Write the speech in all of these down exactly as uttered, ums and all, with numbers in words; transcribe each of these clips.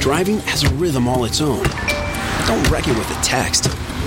Driving has a rhythm all its own. Don't wreck it with a text.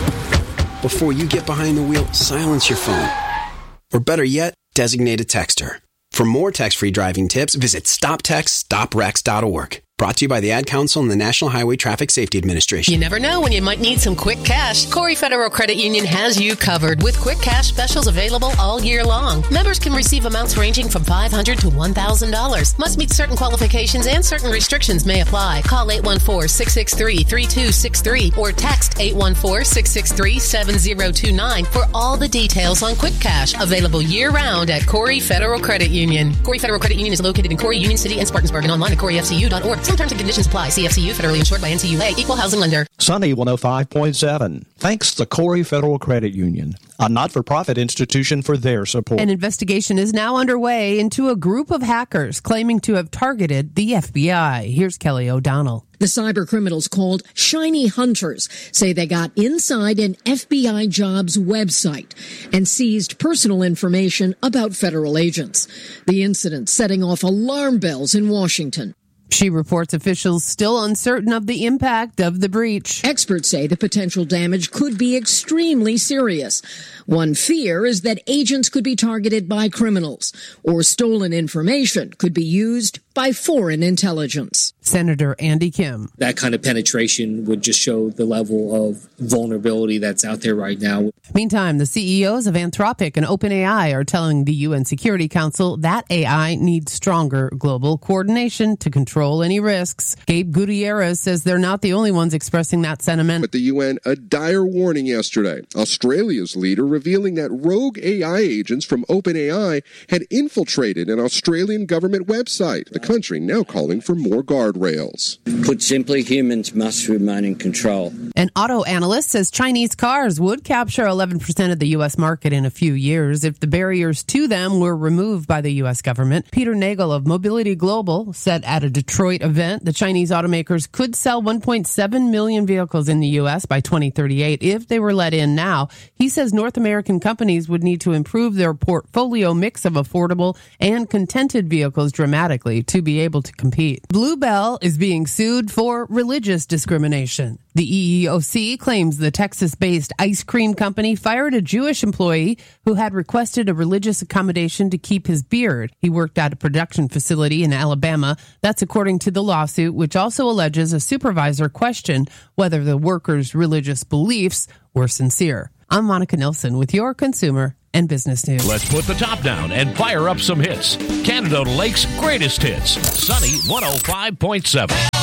Before you get behind the wheel, silence your phone. Or better yet, designate a texter. For more text-free driving tips, visit stop text stop wrecks dot org. Brought to you by the Ad Council and the National Highway Traffic Safety Administration. You never know when you might need some quick cash. Corey Federal Credit Union has you covered with quick cash specials available all year long. Members can receive amounts ranging from five hundred dollars to one thousand dollars. Must meet certain qualifications and certain restrictions may apply. Call eight one four, six six three, three two six three or text eight one four, six six three, seven zero two nine for all the details on quick cash. Available year-round at Corey Federal Credit Union. Corey Federal Credit Union is located in Corey, Union City, and Spartansburg, and online at corey f c u dot org. Some terms and conditions apply. C F C U, federally insured by N C U A, equal housing lender. Sunny one oh five point seven. Thanks to Corey Federal Credit Union, a not-for-profit institution, for their support. An investigation is now underway into a group of hackers claiming to have targeted the F B I. Here's Kelly O'Donnell. The cyber criminals, called Shiny Hunters, say they got inside an F B I jobs website and seized personal information about federal agents. The incident setting off alarm bells in Washington. She reports officials still uncertain of the impact of the breach. Experts say the potential damage could be extremely serious. One fear is that agents could be targeted by criminals, or stolen information could be used by foreign intelligence. Senator Andy Kim. That kind of penetration would just show the level of vulnerability that's out there right now. Meantime, the C E Os of Anthropic and OpenAI are telling the U N Security Council that A I needs stronger global coordination to control any risks. Gabe Gutierrez says they're not the only ones expressing that sentiment. But the U N, a dire warning yesterday. Australia's leader revealing that rogue A I agents from OpenAI had infiltrated an Australian government website. The country now calling for more guardrails. Put simply, humans must remain in control. An auto analyst says Chinese cars would capture eleven percent of the U S market in a few years if the barriers to them were removed by the U S government. Peter Nagel of Mobility Global said at a Detroit event the Chinese automakers could sell one point seven million vehicles in the U S by twenty thirty-eight if they were let in now. He says North American companies would need to improve their portfolio mix of affordable and contented vehicles dramatically to be able to compete. Bluebell is being sued for religious discrimination. The E E O C claims the Texas-based ice cream company fired a Jewish employee who had requested a religious accommodation to keep his beard. He worked at a production facility in Alabama. That's according to the lawsuit, which also alleges a supervisor questioned whether the worker's religious beliefs were sincere. I'm Monica Nilsson with your Consumer and Business News. Let's put the top down and fire up some hits. Canada Lake's greatest hits. Sunny one oh five point seven.